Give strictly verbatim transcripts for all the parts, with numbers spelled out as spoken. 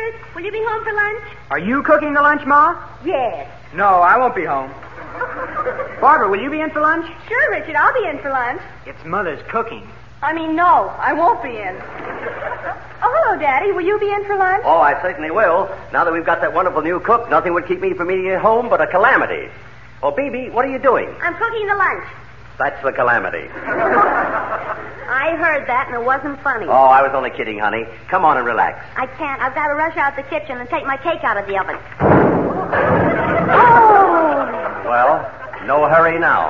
Richard, will you be home for lunch? Are you cooking the lunch, Ma? Yes. No, I won't be home. Barbara, will you be in for lunch? Sure, Richard, I'll be in for lunch. It's Mother's cooking. I mean, no, I won't be in. Oh, hello, Daddy. Will you be in for lunch? Oh, I certainly will. Now that we've got that wonderful new cook, nothing would keep me from eating at home but a calamity. Oh, Bebe, what are you doing? I'm cooking the lunch. That's the calamity. I heard that, and it wasn't funny. Oh, I was only kidding, honey. Come on and relax. I can't. I've got to rush out the kitchen and take my cake out of the oven. Oh! Well, no hurry now.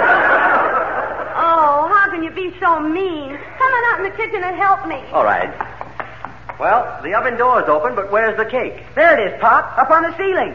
Oh, how can you be so mean? Come on out in the kitchen and help me. All right. Well, the oven door's open, but where's the cake? There it is, Pop, up on the ceiling.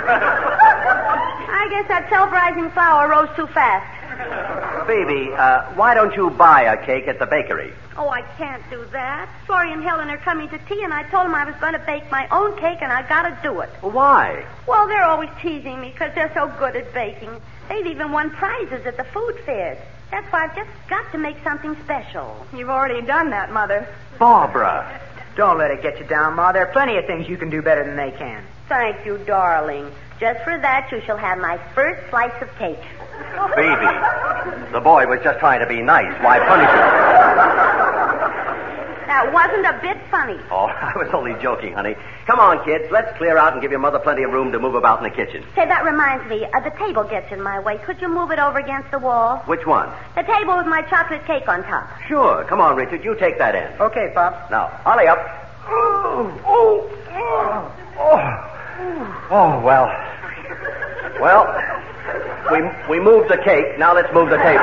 I guess that self-rising flour rose too fast. Baby, uh, why don't you buy a cake at the bakery? Oh, I can't do that. Florrie and Helen are coming to tea, and I told them I was going to bake my own cake, and I got to do it. Why? Well, they're always teasing me because they're so good at baking. They've even won prizes at the food fairs. That's why I've just got to make something special. You've already done that, Mother. Barbara. Don't let it get you down, Ma. There are plenty of things you can do better than they can. Thank you, darling. Just for that, you shall have my first slice of cake. Baby, the boy was just trying to be nice. Why punish him? That wasn't a bit funny. Oh, I was only joking, honey. Come on, kids. Let's clear out and give your mother plenty of room to move about in the kitchen. Say, that reminds me. Uh, the table gets in my way. Could you move it over against the wall? Which one? The table with my chocolate cake on top. Sure. Come on, Richard. You take that in. Okay, Pop. Now, Ollie up. Oh, oh, oh, oh. Oh, well. Well, we we moved the cake. Now let's move the table.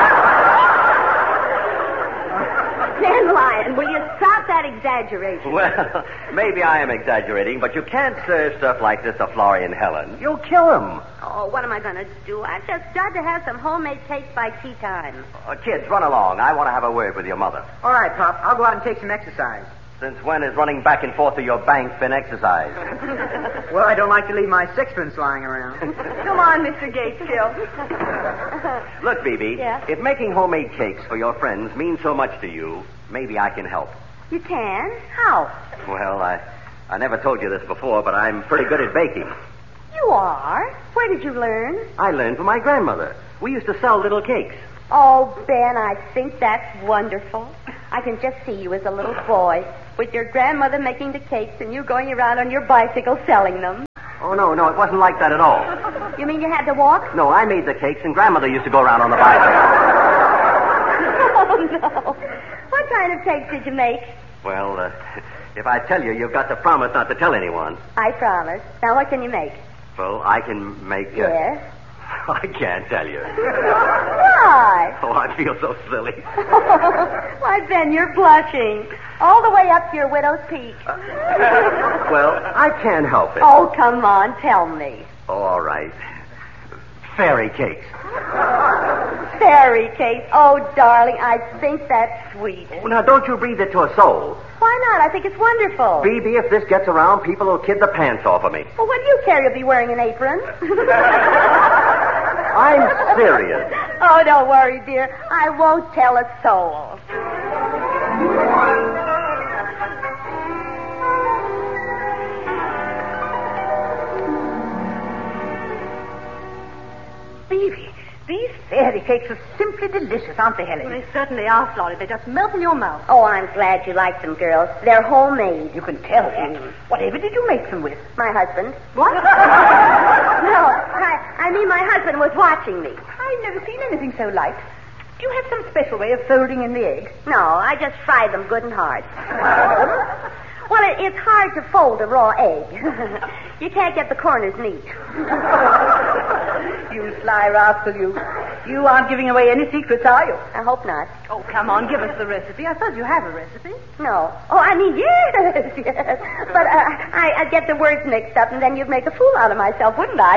Dandelion, will you stop that exaggeration? Well, maybe I am exaggerating, but you can't serve stuff like this to Florrie and Helen. You'll kill them. Oh, what am I going to do? I've just got to have some homemade cakes by tea time. Uh, kids, run along. I want to have a word with your mother. All right, Pop. I'll go out and take some exercise. Since when has running back and forth to your bank been exercise? Well, I don't like to leave my sixpence lying around. Come on, Mister Gateskill. Look, Bebe, Yeah? if making homemade cakes for your friends means so much to you, maybe I can help. You can? How? Well, I, I never told you this before, but I'm pretty good at baking. You are? Where did you learn? I learned from my grandmother. We used to sell little cakes. Oh, Ben, I think that's wonderful. I can just see you as a little boy with your grandmother making the cakes and you going around on your bicycle selling them. Oh, no, no, it wasn't like that at all. You mean you had to walk? No, I made the cakes, and Grandmother used to go around on the bicycle. Oh, no. What kind of cakes did you make? Well, uh, if I tell you, you've got to promise not to tell anyone. I promise. Now, what can you make? Well, I can make... Uh, Yes? I can't tell you. Why? Oh, I feel so silly. Why, Ben, you're blushing. All the way up to your widow's peak. Uh, well, I can't help it. Oh, come on, tell me. Oh, all right. Fairy cakes. Fairy cakes. Oh, darling, I think that's sweet. Oh, now, don't you breathe it to a soul. Why not? I think it's wonderful. Phoebe, if this gets around, people will kid the pants off of me. Well, what do you care? You'll be wearing an apron. I'm serious. Oh, don't worry, dear. I won't tell a soul. Phoebe, these fairy cakes are simply delicious, aren't they, Helen? Well, they certainly are, Florrie. They just melt in your mouth. Oh, I'm glad you like them, girls. They're homemade. You can tell that. Whatever did you make them with? My husband. What? No, I, I mean my husband was watching me. I've never seen anything so light. Do you have some special way of folding in the egg? No, I just fry them good and hard. Well, it, it's hard to fold a raw egg. You can't get the corners neat. You sly rascal, you. You aren't giving away any secrets, are you? I hope not. Oh, come on, give us the recipe. I suppose you have a recipe. No. Oh, I mean, yes, yes. But uh, I, I'd get the words mixed up, and then you'd make a fool out of myself, wouldn't I?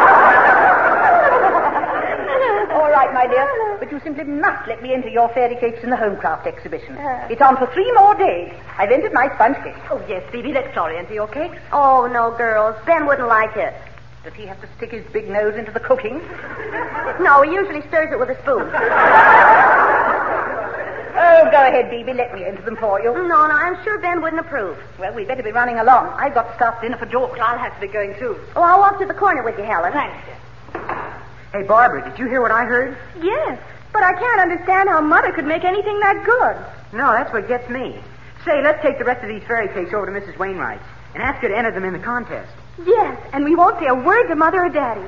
All right, my dear. But you simply must let me enter your fairy cakes in the Homecraft exhibition. Uh. It's on for three more days. I've entered my sponge cake. Oh, yes, Phoebe, let Florrie enter your cakes. Oh, no, girls. Ben wouldn't like it. Does he have to stick his big nose into the cooking? No, he usually stirs it with a spoon. Oh, go ahead, Bebe. Let me enter them for you. No, no, I'm sure Ben wouldn't approve. Well, we'd better be running along. I've got to start dinner for George. I'll have to be going, too. Oh, I'll walk to the corner with you, Helen. Thanks. Hey, Barbara, did you hear what I heard? Yes, but I can't understand how Mother could make anything that good. No, that's what gets me. Say, let's take the rest of these fairy cakes over to Missus Wainwright's and ask her to enter them in the contest. Yes, and we won't say a word to Mother or Daddy.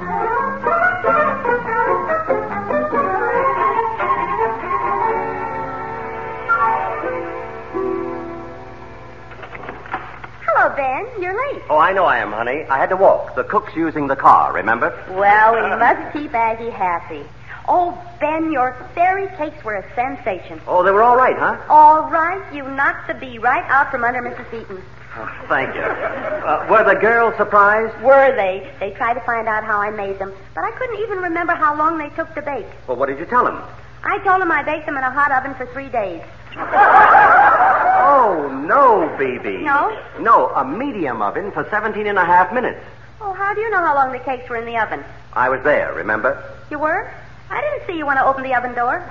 Hello, Ben. You're late. Oh, I know I am, honey. I had to walk. The cook's using the car, remember? Well, we must keep Aggie happy. Oh, Ben, your fairy cakes were a sensation. Oh, they were all right, huh? All right. You knocked the bee right out from under Missus Eaton. Oh, thank you. Uh, were the girls surprised? Were they? They tried to find out how I made them, but I couldn't even remember how long they took to bake. Well, what did you tell them? I told them I baked them in a hot oven for three days. Oh, no, Bebe. No? No, a medium oven for seventeen and a half minutes. Oh, how do you know how long the cakes were in the oven? I was there, remember? You were? I didn't see you when I opened the oven door.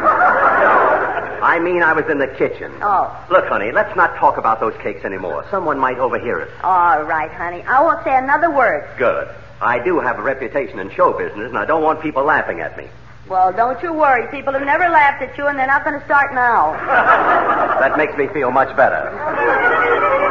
I mean, I was in the kitchen. Oh. Look, honey, let's not talk about those cakes anymore. Someone might overhear us. All right, honey. I won't say another word. Good. I do have a reputation in show business, and I don't want people laughing at me. Well, don't you worry. People have never laughed at you, and they're not going to start now. That makes me feel much better.